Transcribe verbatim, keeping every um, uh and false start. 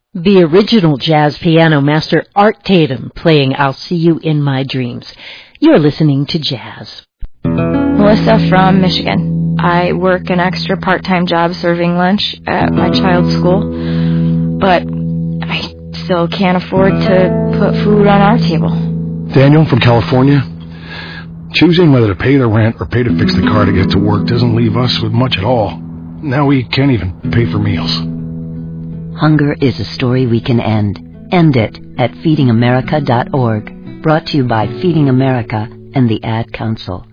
The original jazz piano master Art Tatum playing I'll See You in My Dreams. You're listening to Jazz. Melissa from Michigan. I work an extra part-time job serving lunch at my child's school, but I still can't afford to put food on our table. Daniel from California. Choosing whether to pay the rent or pay to fix the car to get to work doesn't leave us with much at all. Now we can't even pay for meals. Hunger is a story we can end. End it at feeding america dot org. Brought to you by Feeding America and the Ad Council.